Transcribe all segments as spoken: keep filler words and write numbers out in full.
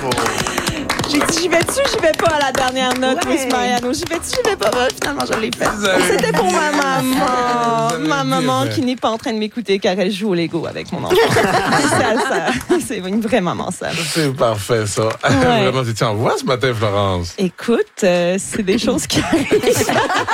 J'ai dit, j'y vais-tu, j'y vais pas à la dernière note, ouais. Miss Mariano. J'y vais-tu, j'y vais pas. Bah, finalement, je l'ai fait. C'était pour ma maman. Ma maman qui n'est pas en train de m'écouter car elle joue au Lego avec mon enfant. C'est ça. C'est une vraie maman, ça. C'est parfait, ça. Ouais. Vraiment, tu étais en voix ce matin, Florence? Écoute, euh, c'est des choses qui arrivent.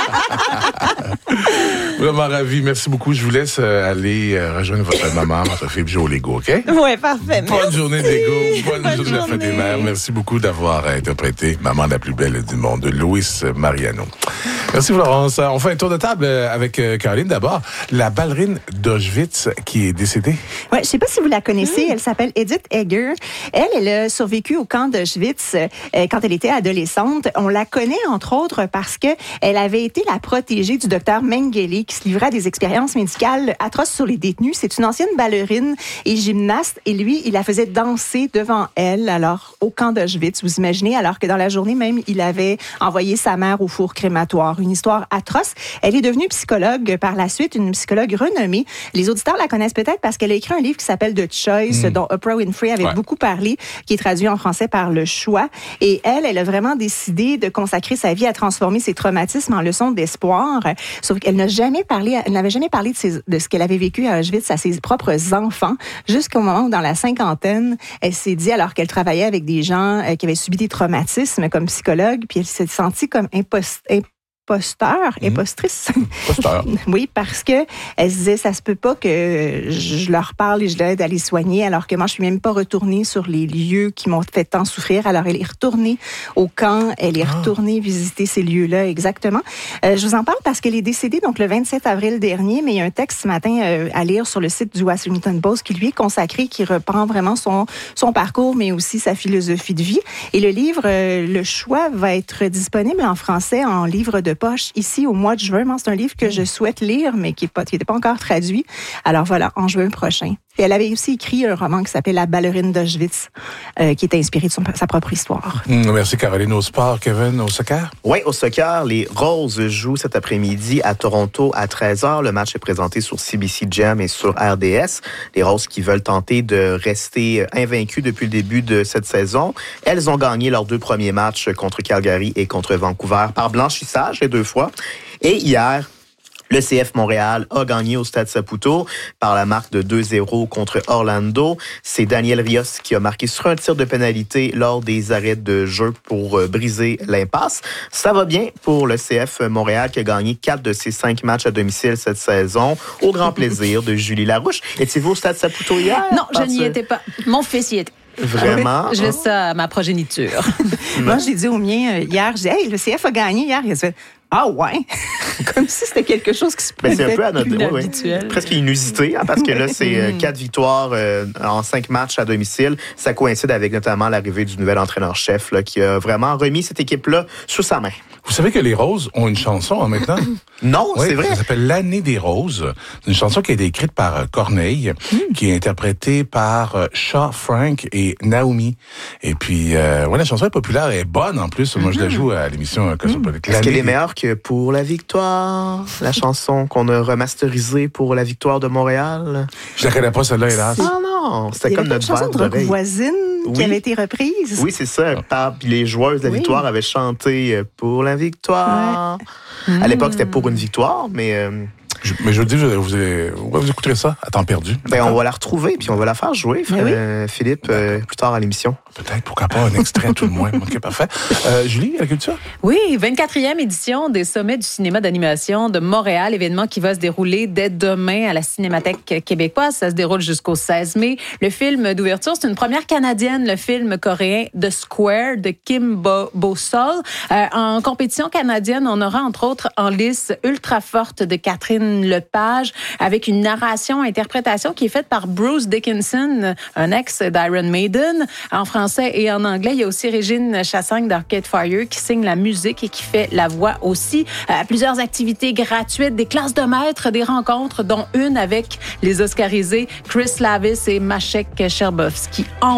Vraiment ravi. Merci beaucoup. Je vous laisse aller euh, rejoindre votre maman, votre fille, jouer au Lego, OK? Oui, parfait. Bonne Merci. journée de Lego. Bonne, Bonne journée de la fête des mères. Merci beaucoup d'avoir interprété Maman la plus belle du monde de Louis Mariano. Merci Florence. On fait un tour de table avec Caroline. D'abord, la ballerine d'Auschwitz qui est décédée. Oui, je sais pas si vous la connaissez. Mmh. Elle s'appelle Edith Eger. Elle, elle a survécu au camp d'Auschwitz euh, quand elle était adolescente. On la connaît entre autres parce que elle avait été la protégée du docteur Mengele qui se livrait à des expériences médicales atroces sur les détenus. C'est une ancienne ballerine et gymnaste et lui, il la faisait danser devant elle alors au camp d'Auschwitz. Vous imaginez, alors que dans la journée même, il avait envoyé sa mère au four crématoire. Une histoire atroce. Elle est devenue psychologue par la suite, une psychologue renommée. Les auditeurs la connaissent peut-être parce qu'elle a écrit un livre qui s'appelle The Choice, mmh. dont Oprah Winfrey avait ouais. beaucoup parlé, qui est traduit en français par Le Choix. Et elle, elle a vraiment décidé de consacrer sa vie à transformer ses traumatismes en leçons d'espoir. Sauf qu'elle n'a jamais parlé, elle n'avait jamais parlé de, ses, de ce qu'elle avait vécu à Auschwitz à ses propres enfants, jusqu'au moment où, dans la cinquantaine, elle s'est dit, alors qu'elle travaillait avec des gens euh, qui avaient subi des traumatismes comme psychologue, puis elle s'est sentie comme impost, impost Imposteur, mmh. impostrice. Imposteur. Oui, parce que elle se disait, ça se peut pas que je leur parle et je l'aide à les soigner, alors que moi, je suis même pas retournée sur les lieux qui m'ont fait tant souffrir. Alors, elle est retournée au camp, elle est ah. retournée visiter ces lieux-là, exactement. Euh, je vous en parle parce qu'elle est décédée donc le vingt-sept avril dernier, mais il y a un texte ce matin euh, à lire sur le site du Washington Post qui lui est consacré, qui reprend vraiment son, son parcours, mais aussi sa philosophie de vie. Et le livre, euh, Le Choix, va être disponible en français en livre de poche ici au mois de juin. C'est un livre que je souhaite lire, mais qui n'était pas, pas encore traduit. Alors voilà, en juin prochain. Et elle avait aussi écrit un roman qui s'appelait La ballerine d'Auschwitz, euh, qui est inspiré de son, sa propre histoire. Mmh, merci Caroline. Au sport, Kevin, au soccer? Oui, au soccer, les Roses jouent cet après-midi à Toronto à treize heures. Le match est présenté sur C B C Gem et sur R D S. Les Roses qui veulent tenter de rester invaincues depuis le début de cette saison. Elles ont gagné leurs deux premiers matchs contre Calgary et contre Vancouver par blanchissage, les deux fois. Et hier, le C F Montréal a gagné au Stade Saputo par la marque de deux zéro contre Orlando. C'est Daniel Rios qui a marqué sur un tir de pénalité lors des arrêts de jeu pour briser l'impasse. Ça va bien pour le C F Montréal qui a gagné quatre de ses cinq matchs à domicile cette saison, au grand plaisir de Julie Larouche. Étiez-vous au Stade Saputo hier? Non, je n'y étais pas. Mon fils y était. Vraiment? Je laisse ça à ma progéniture. Moi, j'ai dit au mien hier, j'ai dit, hey, le C F a gagné hier. Il a fait, ah ouais? Comme si c'était quelque chose qui se ben, c'est un peu anodin, oui, oui. Presque inusité, hein, parce que là, c'est euh, quatre victoires euh, en cinq matchs à domicile. Ça coïncide avec notamment l'arrivée du nouvel entraîneur-chef là, qui a vraiment remis cette équipe-là sous sa main. Vous savez que les Roses ont une chanson en même temps? Non, oui, c'est vrai. Ça s'appelle L'année des Roses. C'est une chanson qui a été écrite par Corneille, mm. qui est interprétée par Shaw Frank et Naomi. Et puis, euh, ouais, la chanson est populaire et est bonne en plus. Mm-hmm. Moi, je la joue à l'émission Cosmopolite. Mm. Est-ce qu'elle est meilleure que Pour la victoire, la chanson qu'on a remasterisée pour la victoire de Montréal? Je la connais pas, celle-là, hélas. Ah non, c'était comme notre chanson de rock voisine oui. qui avait été reprise. Oui, c'est ça. Ah. Puis les joueuses de la oui. victoire avaient chanté Pour la victoire. Ouais. À l'époque, c'était Pour une victoire, mais... Euh, Je, mais je vous dis, vous, vous, vous, vous écouterez ça à temps perdu. Ben, on va la retrouver, puis on va la faire jouer, euh, oui. Philippe, euh, plus tard à l'émission. Peut-être, pourquoi pas, un extrait tout le moins. OK, parfait. Euh, Julie, à la culture? Oui, vingt-quatrième édition des Sommets du cinéma d'animation de Montréal, événement qui va se dérouler dès demain à la Cinémathèque québécoise. Ça se déroule jusqu'au seize mai. Le film d'ouverture, c'est une première canadienne, le film coréen The Square de Kim Bo- Bo-sol. Euh, en compétition canadienne, on aura entre autres en lice Ultra Forte de Catherine Lepage, avec une narration, interprétation qui est faite par Bruce Dickinson, un ex d'Iron Maiden, en français et en anglais. Il y a aussi Régine Chassagne d'Arcade Fire qui signe la musique et qui fait la voix aussi. Euh, plusieurs activités gratuites, des classes de maîtres, des rencontres, dont une avec les Oscarisés Chris Lavis et Maciek Sherbowski.